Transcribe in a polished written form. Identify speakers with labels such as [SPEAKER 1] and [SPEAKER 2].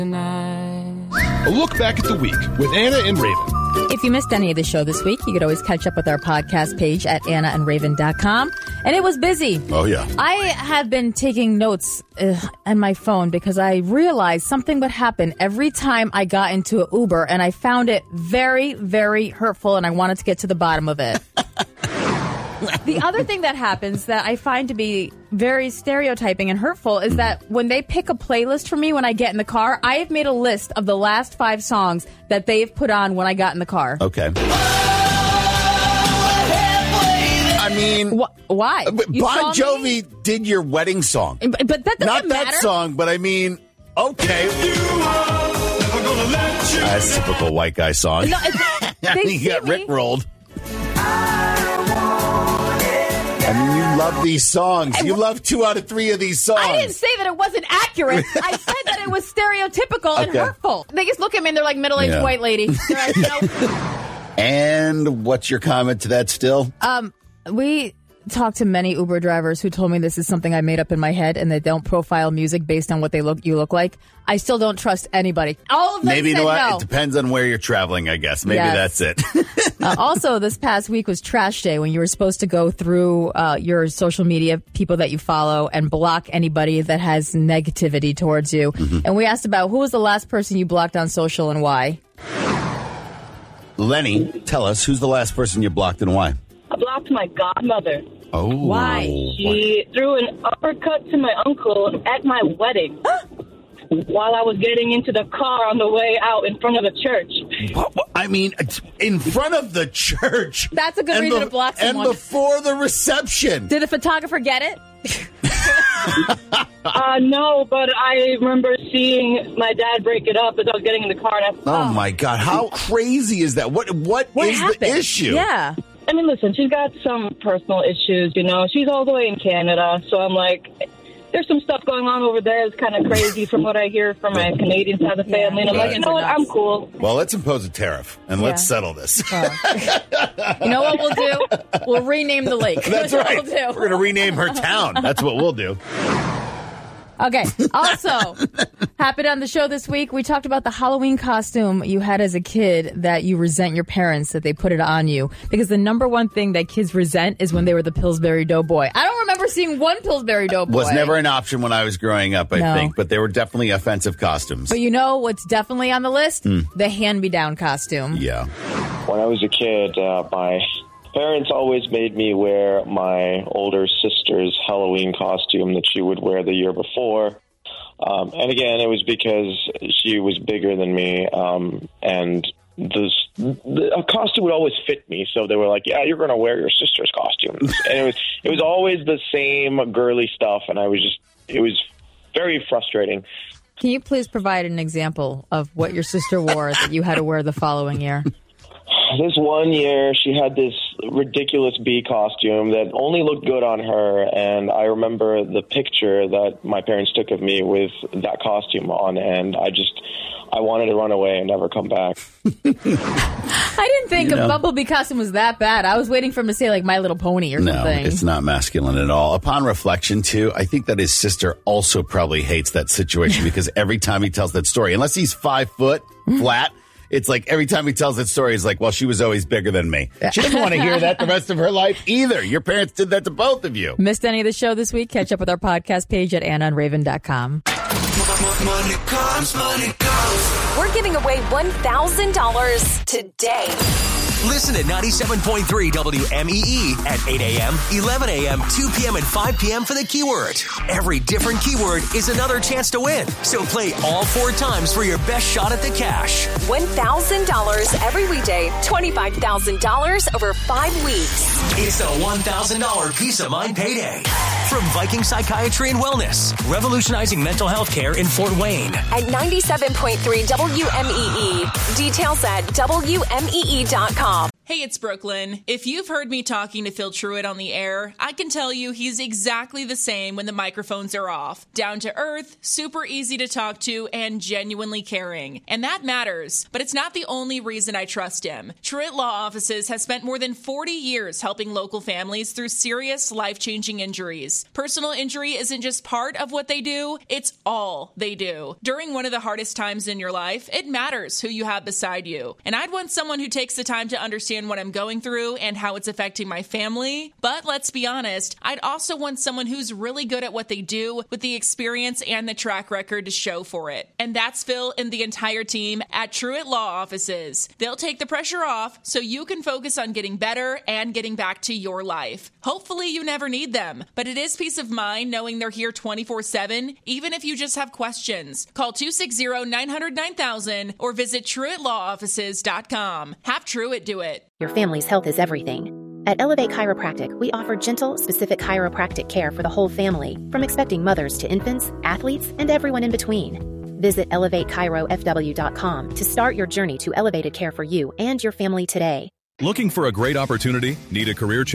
[SPEAKER 1] A look back at the week with Anna and Raven.
[SPEAKER 2] If you missed any of the show this week, you could always catch up with our podcast page at AnnaandRaven.com. And it was busy.
[SPEAKER 1] Oh, yeah.
[SPEAKER 2] I have been taking notes on my phone because I realized something would happen every time I got into an Uber, and I found it very, very hurtful, and I wanted to get to the bottom of it. The other thing that happens that I find to be very stereotyping and hurtful is that when they pick a playlist for me when I get in the car, I have made a list of the last 5 songs that they've put on when I got in the car.
[SPEAKER 3] Okay. I mean...
[SPEAKER 2] Why?
[SPEAKER 3] Bon Jovi did your wedding song.
[SPEAKER 2] But that doesn't
[SPEAKER 3] Not
[SPEAKER 2] matter.
[SPEAKER 3] that song, but I mean, okay. That's a typical white guy song.
[SPEAKER 2] No,
[SPEAKER 3] You got rickrolled. I mean, you love these songs. You love 2 out of 3 of these songs.
[SPEAKER 2] I didn't say that it wasn't accurate. I said that it was stereotypical and hurtful. They just look at me and they're like middle-aged white lady. They're like, nope.
[SPEAKER 3] And what's your comment to that still?
[SPEAKER 2] We talked to many Uber drivers who told me this is something I made up in my head and they don't profile music based on what you look like. I still don't trust anybody. All of them
[SPEAKER 3] Maybe, you
[SPEAKER 2] said
[SPEAKER 3] know what?
[SPEAKER 2] no.
[SPEAKER 3] It depends on where you're traveling, I guess. Maybe that's it.
[SPEAKER 2] Also, this past week was trash day when you were supposed to go through your social media, people that you follow, and block anybody that has negativity towards you. Mm-hmm. And we asked about who was the last person you blocked on social and why.
[SPEAKER 3] Lenny, tell us, who's the last person you blocked and why?
[SPEAKER 4] I blocked my godmother.
[SPEAKER 3] Oh.
[SPEAKER 2] Why?
[SPEAKER 4] She threw an uppercut to my uncle at my wedding while I was getting into the car on the way out in front of the church.
[SPEAKER 3] I mean, in front of the church.
[SPEAKER 2] That's a good reason to block someone.
[SPEAKER 3] And before the reception.
[SPEAKER 2] Did the photographer get it?
[SPEAKER 4] No, but I remember seeing my dad break it up as I was getting in the car. And
[SPEAKER 3] Oh, my God. How crazy is that? What is
[SPEAKER 2] happened?
[SPEAKER 3] the issue?
[SPEAKER 2] Yeah.
[SPEAKER 4] I mean, listen, she's got some personal issues, you know. She's all the way in Canada, so I'm like, there's some stuff going on over there that's kind of crazy from what I hear from my Canadian side of the family. And I'm like, you know what, I'm cool.
[SPEAKER 3] Well, let's impose a tariff, and let's settle this.
[SPEAKER 2] You know what we'll do? We'll rename the lake.
[SPEAKER 3] That's right. We're going to rename her town. That's what we'll do.
[SPEAKER 2] Okay. Also, happened on the show this week, we talked about the Halloween costume you had as a kid that you resent your parents that they put it on you. Because the number one thing that kids resent is when they were the Pillsbury Doughboy. I don't remember seeing one Pillsbury Doughboy.
[SPEAKER 3] Was never an option when I was growing up, I think. But they were definitely offensive costumes.
[SPEAKER 2] But you know what's definitely on the list? The hand-me-down costume.
[SPEAKER 3] Yeah.
[SPEAKER 5] When I was a kid, my parents always made me wear my older sister's Halloween costume that she would wear the year before. And again, it was because she was bigger than me, and a costume would always fit me. So they were like, yeah, you're going to wear your sister's costume. And it was always the same girly stuff, and it was very frustrating.
[SPEAKER 2] Can you please provide an example of what your sister wore that you had to wear the following year?
[SPEAKER 5] This one year, she had this ridiculous bee costume that only looked good on her, and I remember the picture that my parents took of me with that costume on, and I wanted to run away and never come back.
[SPEAKER 2] I didn't think a Bumblebee costume was that bad. I was waiting for him to say, like, My Little Pony or something.
[SPEAKER 3] No, it's not masculine at all. Upon reflection, too, I think that his sister also probably hates that situation because every time he tells that story, unless he's 5 foot flat, it's like every time he tells that story, he's like, well, she was always bigger than me. She doesn't want to hear that the rest of her life either. Your parents did that to both of you.
[SPEAKER 2] Missed any of the show this week? Catch up with our podcast page at AnnaandRaven.com.
[SPEAKER 6] Money comes, money goes.
[SPEAKER 7] We're giving away $1,000 today.
[SPEAKER 6] Listen to 97.3 WMEE at 8 a.m., 11 a.m., 2 p.m., and 5 p.m. for the keyword. Every different keyword is another chance to win. So play all 4 times for your best shot at the cash.
[SPEAKER 7] $1,000 every weekday, $25,000 over 5 weeks.
[SPEAKER 6] It's a $1,000 Peace of Mind payday. From Viking Psychiatry and Wellness, revolutionizing mental health care in Fort Wayne.
[SPEAKER 7] At 97.3 WMEE. Details at WMEE.com.
[SPEAKER 8] Hey, it's Brooklyn. If you've heard me talking to Phil Truitt on the air, I can tell you he's exactly the same when the microphones are off. Down to earth, super easy to talk to, and genuinely caring. And that matters, but it's not the only reason I trust him. Truitt Law Offices has spent more than 40 years helping local families through serious, life-changing injuries. Personal injury isn't just part of what they do, it's all they do. During one of the hardest times in your life, it matters who you have beside you. And I'd want someone who takes the time to understand what I'm going through and how it's affecting my family. But let's be honest, I'd also want someone who's really good at what they do with the experience and the track record to show for it. And that's Phil and the entire team at Truitt Law Offices. They'll take the pressure off so you can focus on getting better and getting back to your life. Hopefully you never need them, but it is peace of mind knowing they're here 24/7, even if you just have questions. Call 260-900-9000 or visit TruittLawOffices.com. Have Truitt do it.
[SPEAKER 9] Your family's health is everything. At Elevate Chiropractic, we offer gentle, specific chiropractic care for the whole family, from expecting mothers to infants, athletes, and everyone in between. Visit ElevateChiroFW.com to start your journey to elevated care for you and your family today.
[SPEAKER 10] Looking for a great opportunity? Need a career change?